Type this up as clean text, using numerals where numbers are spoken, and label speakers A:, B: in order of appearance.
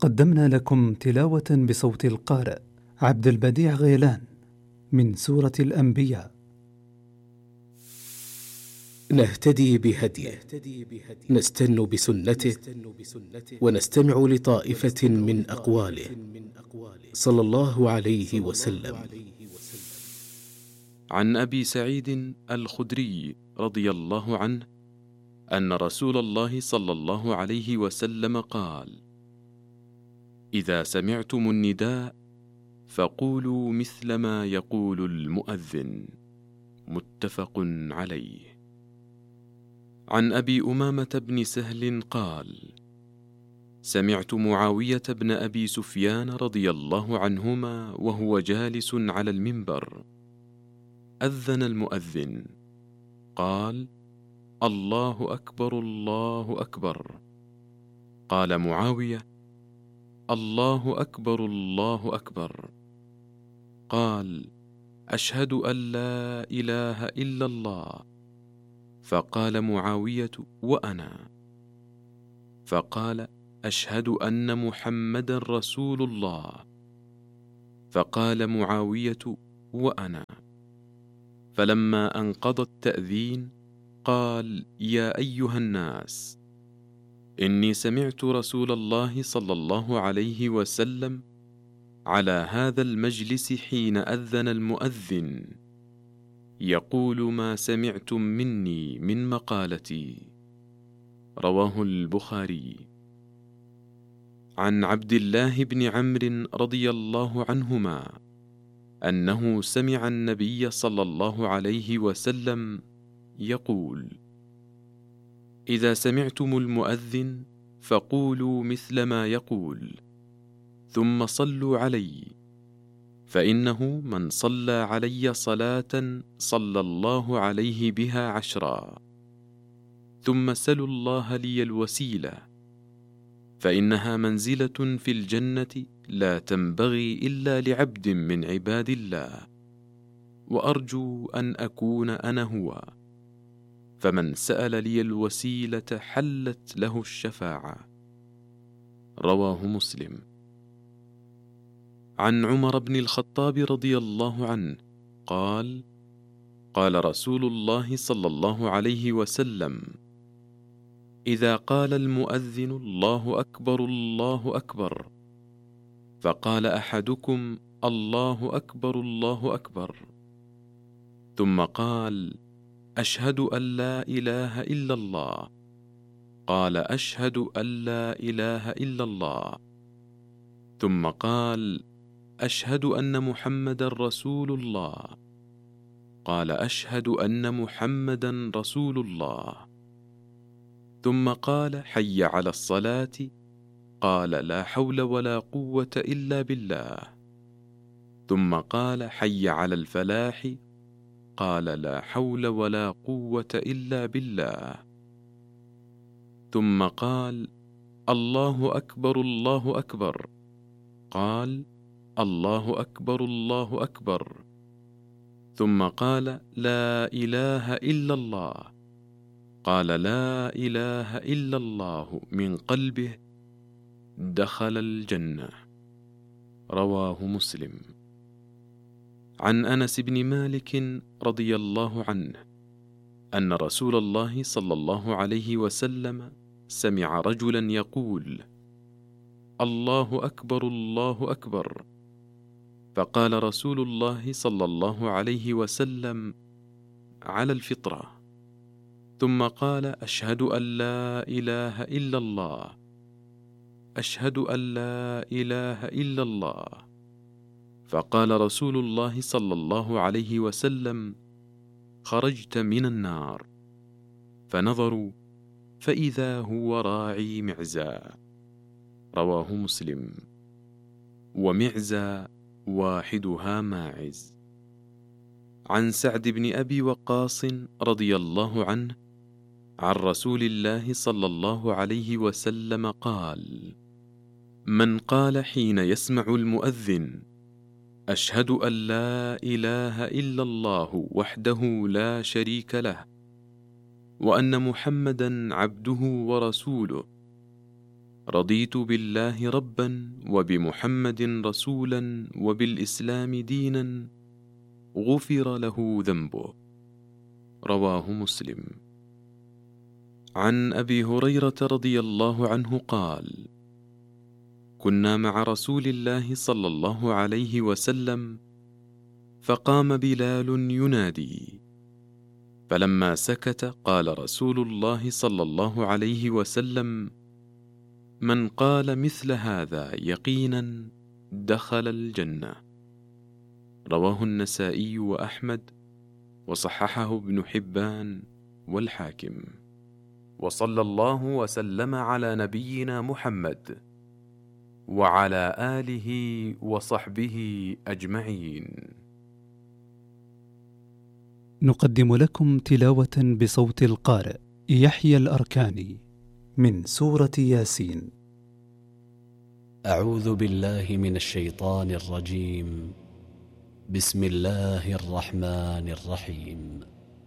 A: قدمنا لكم تلاوة بصوت القارئ عبد البديع غيلان من سورة الأنبياء.
B: نهتدي بهديه، نستن بسنته، ونستمع لطائفة من أقواله صلى الله عليه وسلم.
C: عن أبي سعيد الخدري رضي الله عنه أن رسول الله صلى الله عليه وسلم قال: إذا سمعتم النداء فقولوا مثل ما يقول المؤذن. متفق عليه. عن أبي أمامة بن سهل قال: سمعت معاوية بن أبي سفيان رضي الله عنهما وهو جالس على المنبر، أذن المؤذن قال: الله أكبر الله أكبر. قال معاوية: الله أكبر الله أكبر. قال: أشهد أن لا إله إلا الله. فقال معاوية: وأنا. فقال: أشهد أن محمدا رسول الله. فقال معاوية: وأنا. فلما انقضى التأذين قال: يا أيها الناس، إني سمعت رسول الله صلى الله عليه وسلم على هذا المجلس حين أذن المؤذن يقول ما سمعتم مني من مقالتي. رواه البخاري. عن عبد الله بن عمرو رضي الله عنهما أنه سمع النبي صلى الله عليه وسلم يقول: إذا سمعتم المؤذن فقولوا مثل ما يقول، ثم صلوا علي، فإنه من صلى علي صلاة صلى الله عليه بها 10. ثم سلوا الله لي الوسيلة، فإنها منزلة في الجنة لا تنبغي إلا لعبد من عباد الله، وأرجو أن أكون أنا هو. فمن سأل لي الوسيلة حلت له الشفاعة. رواه مسلم. عن عمر بن الخطاب رضي الله عنه قال: قال رسول الله صلى الله عليه وسلم: إذا قال المؤذن الله أكبر الله أكبر، فقال أحدكم الله أكبر الله أكبر، ثم قال: أشهد أن لا إله إلا الله، قال: أشهد أن لا إله إلا الله، ثم قال: أشهد أن محمدا رسول الله، قال: أشهد أن محمدا رسول الله، ثم قال: حي على الصلاة، قال: لا حول ولا قوة إلا بالله، ثم قال: حي على الفلاح، قال: لا حول ولا قوة إلا بالله، ثم قال: الله أكبر الله أكبر، قال: الله أكبر الله أكبر، ثم قال: لا إله إلا الله، قال: لا إله إلا الله من قلبه، دخل الجنة. رواه مسلم. عن أنس بن مالك رضي الله عنه أن رسول الله صلى الله عليه وسلم سمع رجلا يقول: الله أكبر الله أكبر. فقال رسول الله صلى الله عليه وسلم: على الفطرة. ثم قال: أشهد أن لا إله إلا الله، أشهد أن لا إله إلا الله. فقال رسول الله صلى الله عليه وسلم: خرجت من النار. فنظروا فإذا هو راعي معزى. رواه مسلم. ومعزى واحدها ماعز. عن سعد بن أبي وقاص رضي الله عنه عن رسول الله صلى الله عليه وسلم قال: من قال حين يسمع المؤذن: أشهد أن لا إله إلا الله وحده لا شريك له، وأن محمدا عبده ورسوله، رضيت بالله ربا وبمحمد رسولا وبالإسلام دينا غفر له ذنبه. رواه مسلم. عن أبي هريرة رضي الله عنه قال: كنا مع رسول الله صلى الله عليه وسلم فقام بلال ينادي، فلما سكت قال رسول الله صلى الله عليه وسلم: من قال مثل هذا يقينا دخل الجنة. رواه النسائي وأحمد، وصححه ابن حبان والحاكم. وصلى الله وسلم على نبينا محمد وعلى آله وصحبه أجمعين.
A: نقدم لكم تلاوة بصوت القارئ يحيى الأركاني من سورة ياسين.
D: أعوذ بالله من الشيطان الرجيم. بسم الله الرحمن الرحيم.